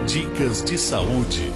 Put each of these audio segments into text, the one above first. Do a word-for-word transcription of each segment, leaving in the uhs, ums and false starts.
Dicas de saúde.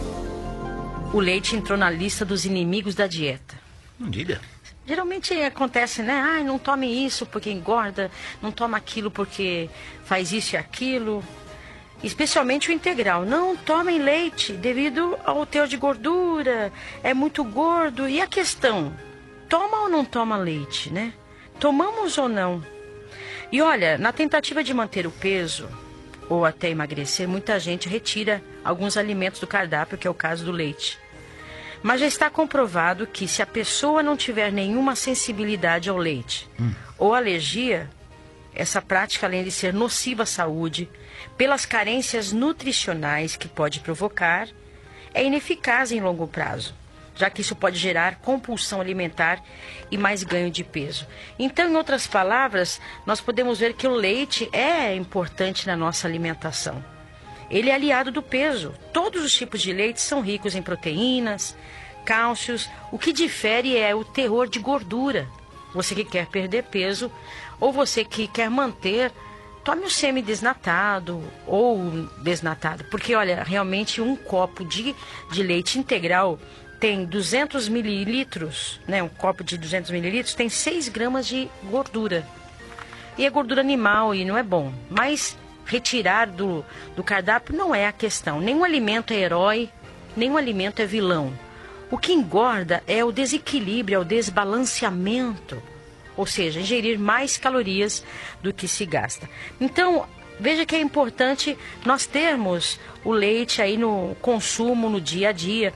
O leite entrou na lista dos inimigos da dieta. Não diga. Geralmente acontece, né? Ai, não tome isso porque engorda, não toma aquilo porque faz isso e aquilo. Especialmente o integral. Não tomem leite devido ao teor de gordura, é muito gordo. E a questão, toma ou não toma leite, né? Tomamos ou não? E olha, na tentativa de manter o peso ou até emagrecer, muita gente retira alguns alimentos do cardápio, que é o caso do leite. Mas já está comprovado que se a pessoa não tiver nenhuma sensibilidade ao leite hum. ou alergia, essa prática, além de ser nociva à saúde, pelas carências nutricionais que pode provocar, é ineficaz em longo prazo, já que isso pode gerar compulsão alimentar e mais ganho de peso. Então, em outras palavras, nós podemos ver que o leite é importante na nossa alimentação. Ele é aliado do peso. Todos os tipos de leite são ricos em proteínas, cálcios. O que difere é o teor de gordura. Você que quer perder peso ou você que quer manter, tome o semi-desnatado ou desnatado. Porque, olha, realmente um copo de, de leite integral tem duzentos mililitros, né? Um copo de duzentos mililitros tem seis gramas de gordura. E é gordura animal e não é bom. Mas retirar do, do cardápio não é a questão. Nenhum alimento é herói, nenhum alimento é vilão. O que engorda é o desequilíbrio, é o desbalanceamento. Ou seja, ingerir mais calorias do que se gasta. Então, veja que é importante nós termos o leite aí no consumo, no dia a dia.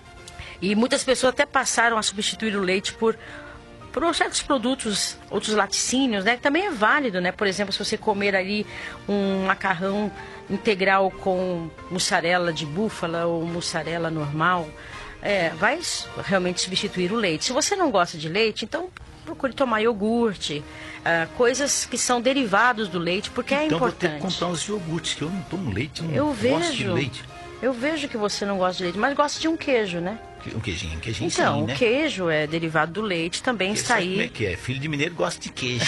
E muitas pessoas até passaram a substituir o leite por, por certos produtos, outros laticínios, né? Que também é válido, né? Por exemplo, se você comer ali um macarrão integral com mussarela de búfala ou mussarela normal, é, vai realmente substituir o leite. Se você não gosta de leite, então procure tomar iogurte, uh, coisas que são derivados do leite, porque então, é importante. Então vou ter que comprar os iogurtes, que eu não tomo leite, não eu gosto vejo, de leite. Eu vejo que você não gosta de leite, mas gosta de um queijo, né? Um queijinho, um queijinho Então, sim, o né? queijo é derivado do leite, também Porque está sabe aí. Como é que é? Filho de mineiro gosta de queijo.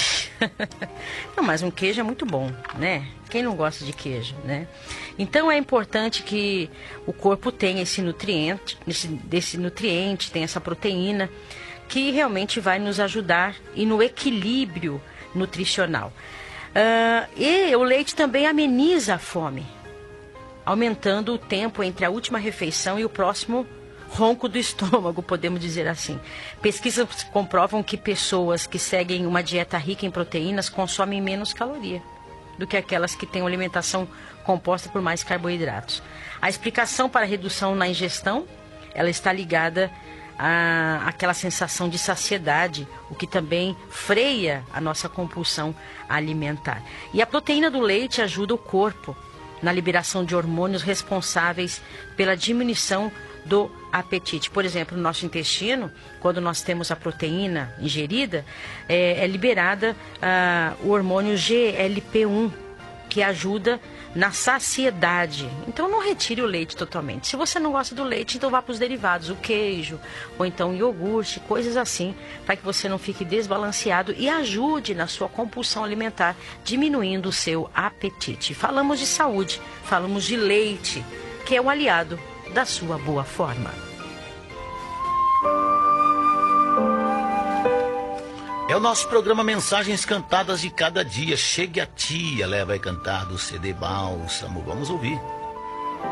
Não, mas um queijo é muito bom, né? Quem não gosta de queijo, né? Então é importante que o corpo tenha esse nutriente, esse, desse nutriente, tenha essa proteína, que realmente vai nos ajudar e no equilíbrio nutricional. Uh, e o leite também ameniza a fome, aumentando o tempo entre a última refeição e o próximo ronco do estômago, podemos dizer assim. Pesquisas comprovam que pessoas que seguem uma dieta rica em proteínas consomem menos caloria do que aquelas que têm uma alimentação composta por mais carboidratos. A explicação para a redução na ingestão, ela está ligada à, àquela sensação de saciedade, o que também freia a nossa compulsão alimentar. E a proteína do leite ajuda o corpo na liberação de hormônios responsáveis pela diminuição do apetite. Por exemplo, no nosso intestino, quando nós temos a proteína ingerida, é, é liberada ah, o hormônio G L P um, que ajuda na saciedade. Então não retire o leite totalmente. Se você não gosta do leite, então vá para os derivados, o queijo, ou então iogurte, coisas assim, para que você não fique desbalanceado e ajude na sua compulsão alimentar, diminuindo o seu apetite. Falamos de saúde, falamos de leite, que é o aliado da sua boa forma. É o nosso programa Mensagens Cantadas de Cada Dia. Chegue a Tia, Leva vai cantar do C D Bálsamo. Vamos ouvir.